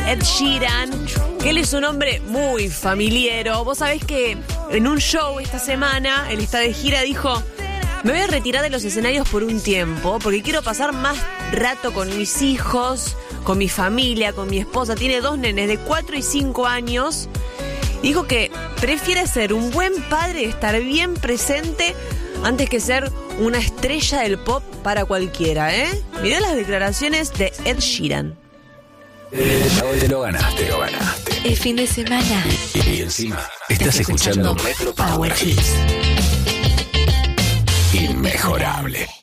Ed Sheeran, que él es un hombre muy familiero. Vos sabés que en un show esta semana, él está de gira, dijo: me voy a retirar de los escenarios por un tiempo porque quiero pasar más rato con mis hijos, con mi familia, con mi esposa. Tiene 2 nenes de 4 y 5 años. Dijo que prefiere ser un buen padre y estar bien presente antes que ser una estrella del pop para cualquiera, ¿eh? Mirá las declaraciones de Ed Sheeran. Hoy te lo ganaste. El fin de semana. Y encima estás escuchando Metro Power Hits. Inmejorable.